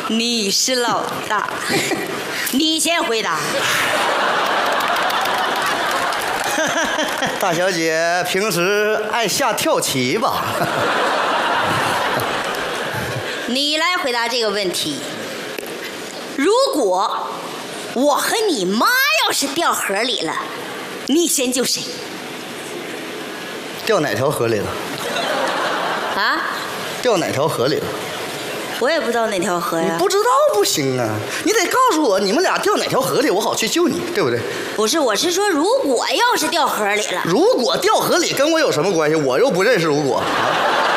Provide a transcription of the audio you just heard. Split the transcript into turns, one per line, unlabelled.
你是老大，你先回答。
大小姐平时爱下跳棋吧？
你来回答这个问题。如果我和你妈要是掉河里了，你先救谁？
掉哪条河里了？
啊？
掉哪条河里了？
我也不知道哪条河呀。
你不知道不行啊，你得告诉我你们俩掉哪条河里，我好去救你，对不对？
不是，我是说，如果要是掉河里了，
如果掉河里跟我有什么关系？我又不认识如果啊。